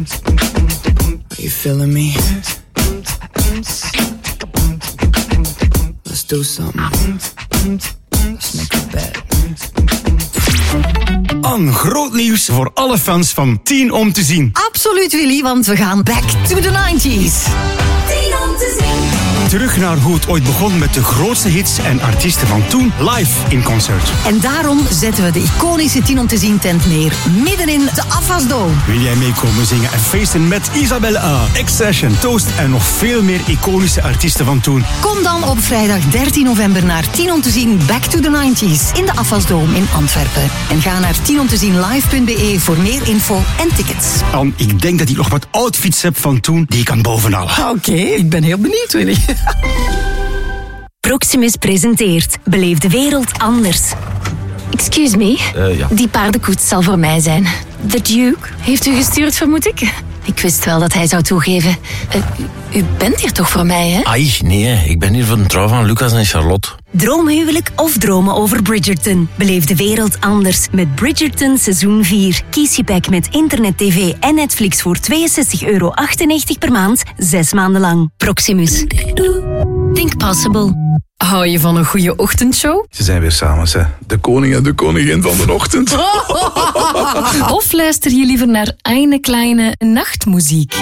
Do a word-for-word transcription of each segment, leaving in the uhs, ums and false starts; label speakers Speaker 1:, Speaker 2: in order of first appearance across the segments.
Speaker 1: you feeling me? Let's do something. Let's make a bet.
Speaker 2: Ang, groot nieuws voor alle fans van tien om te zien.
Speaker 3: Absoluut, Willy, want we gaan back to the nineties.
Speaker 4: tien om te zien.
Speaker 2: Terug naar hoe het ooit begon met de grootste hits en artiesten van toen live in concert.
Speaker 3: En daarom zetten we de iconische tien om te zien tent neer, midden in de Afasdome.
Speaker 2: Wil jij meekomen zingen en feesten met Isabelle A, X-Session, Toast en nog veel meer iconische artiesten van toen?
Speaker 3: Kom dan op vrijdag dertien november naar tien om te zien Back to the nineties in de Afasdome in Antwerpen. En ga naar tien om te zien live punt b e voor meer info en tickets.
Speaker 2: An, ik denk dat ik nog wat outfits heb van toen die ik kan bovenhalen.
Speaker 3: Oké, okay, ik ben heel benieuwd, Willy.
Speaker 5: Proximus presenteert Beleef de wereld anders. Excuse me,
Speaker 6: uh, ja.
Speaker 5: Die paardenkoets zal voor mij zijn. De Duke heeft u gestuurd, vermoed ik? Ik wist wel dat hij zou toegeven. Uh, u, u bent hier toch voor mij, hè?
Speaker 6: Ai, nee, ik ben hier voor de trouw van Lucas en Charlotte.
Speaker 5: Droomhuwelijk of dromen over Bridgerton? Beleef de wereld anders met Bridgerton seizoen vier. Kies je pack met internet, tv en Netflix voor tweeënzestig euro achtennegentig per maand, zes maanden lang. Proximus. Think possible.
Speaker 3: Hou je van een goede ochtendshow?
Speaker 7: Ze zijn weer samen, hè. De koning en de koningin van de ochtend.
Speaker 3: Of luister je liever naar eine kleine nachtmuziek?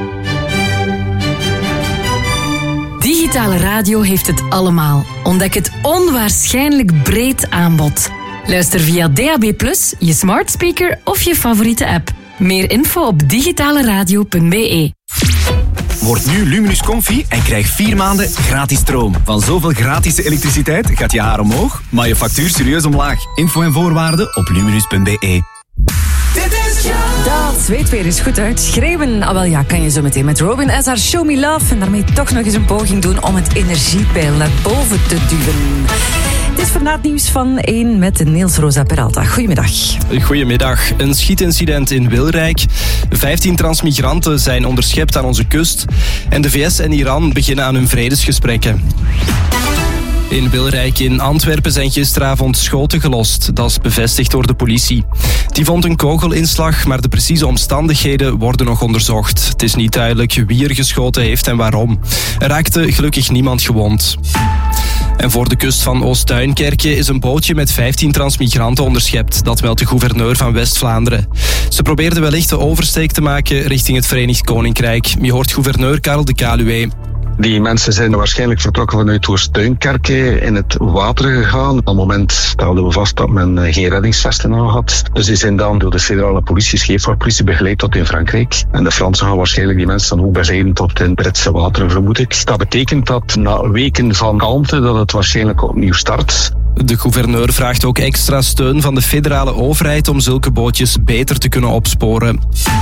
Speaker 3: Digitale radio heeft het allemaal. Ontdek het onwaarschijnlijk breed aanbod. Luister via D A B plus, je smart speaker of je favoriete app. Meer info op digitaleradio punt b e.
Speaker 8: Word nu Luminus Comfy en krijg vier maanden gratis stroom. Van zoveel gratis elektriciteit gaat je haar omhoog, maar je factuur serieus omlaag. Info en voorwaarden op luminus punt b e.
Speaker 9: Dat zweetweer is goed uit. Schreeuwen, ah wel ja, kan je zo meteen met Robin as haar Show Me Love. En daarmee toch nog eens een poging doen om het energiepeil naar boven te duwen. Dit is voor na het nieuws van één met Niels Rosa Peralta. Goedemiddag.
Speaker 10: Goedemiddag. Een schietincident in Wilrijk. vijftien transmigranten zijn onderschept aan onze kust. En de V S en Iran beginnen aan hun vredesgesprekken. In Wilrijk in Antwerpen zijn gisteravond schoten gelost. Dat is bevestigd door de politie. Die vond een kogelinslag, maar de precieze omstandigheden worden nog onderzocht. Het is niet duidelijk wie er geschoten heeft en waarom. Er raakte gelukkig niemand gewond. En voor de kust van Oost-Duinkerke is een bootje met vijftien transmigranten onderschept. Dat meldt de gouverneur van West-Vlaanderen. Ze probeerden wellicht de oversteek te maken richting het Verenigd Koninkrijk. Je hoort gouverneur Karel de Kaluwe.
Speaker 11: Die mensen zijn waarschijnlijk vertrokken vanuit Oost-Duinkerke in het water gegaan. Op dat moment stelden we vast dat men geen reddingsvesten aan had. Dus die zijn dan door de federale politie, scheepvaartpolitie, begeleid tot in Frankrijk. En de Fransen gaan waarschijnlijk die mensen dan ook begeleiden tot in Britse wateren, vermoed ik. Dat betekent dat na weken van kalmte dat het waarschijnlijk opnieuw start.
Speaker 10: De gouverneur vraagt ook extra steun van de federale overheid om zulke bootjes beter te kunnen opsporen.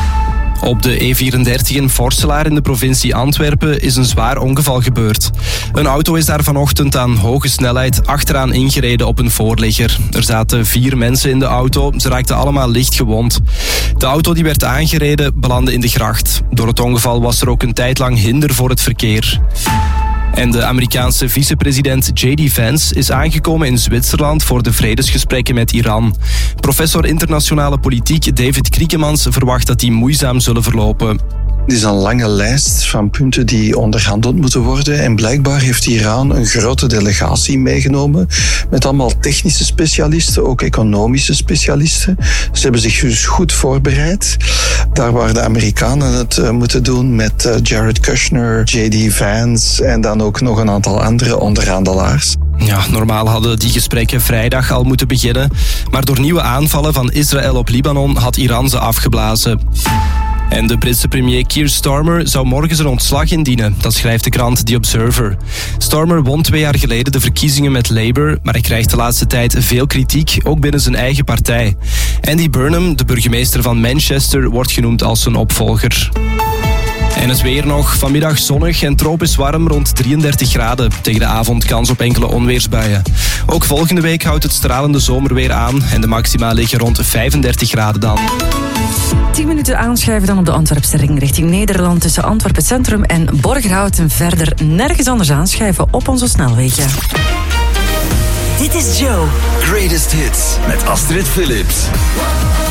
Speaker 10: Op de E vierendertig in Vorselaar in de provincie Antwerpen is een zwaar ongeval gebeurd. Een auto is daar vanochtend aan hoge snelheid achteraan ingereden op een voorligger. Er zaten vier mensen in de auto, ze raakten allemaal licht gewond. De auto die werd aangereden belandde in de gracht. Door het ongeval was er ook een tijd lang hinder voor het verkeer. En de Amerikaanse vicepresident J D Vance is aangekomen in Zwitserland voor de vredesgesprekken met Iran. Professor internationale politiek David Kriekemans verwacht dat die moeizaam zullen verlopen.
Speaker 12: Het is een lange lijst van punten die onderhandeld moeten worden. En blijkbaar heeft Iran een grote delegatie meegenomen met allemaal technische specialisten, ook economische specialisten. Ze hebben zich dus goed voorbereid. Daar waar de Amerikanen het uh, moeten doen met uh, Jared Kushner, J D Vance en dan ook nog een aantal andere onderhandelaars.
Speaker 10: Ja, normaal hadden die gesprekken vrijdag al moeten beginnen. Maar door nieuwe aanvallen van Israël op Libanon had Iran ze afgeblazen. En de Britse premier Keir Starmer zou morgen zijn ontslag indienen. Dat schrijft de krant The Observer. Starmer won twee jaar geleden de verkiezingen met Labour, maar hij krijgt de laatste tijd veel kritiek, ook binnen zijn eigen partij. Andy Burnham, de burgemeester van Manchester, wordt genoemd als zijn opvolger. En het weer nog. Vanmiddag zonnig en tropisch warm rond drieëndertig graden. Tegen de avond kans op enkele onweersbuien. Ook volgende week houdt het stralende zomerweer aan en de maxima liggen rond vijfendertig graden dan.
Speaker 9: tien minuten aanschuiven dan op de Antwerpse ring richting Nederland tussen Antwerpen Centrum en Borgerhout en verder nergens anders aanschuiven op onze snelwegen.
Speaker 4: Dit is Joe.
Speaker 8: Greatest Hits met Astrid Phillips.